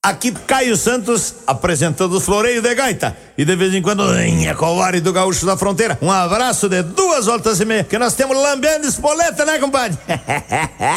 Aqui Caio Santos apresentando os floreios de gaita e de vez em quando Covari do Gaúcho da Fronteira. Um abraço de 2 voltas e meia que nós temos lambendo espoleta, né, compadre?